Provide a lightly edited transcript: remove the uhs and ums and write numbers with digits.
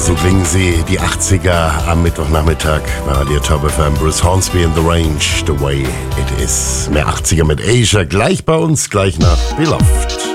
So klingen sie, die 80er am Mittwochnachmittag bei Radio Top FM. Bruce Hornsby in the Range, The Way It Is. Mehr 80er mit Asia, gleich bei uns, gleich nach Beloved.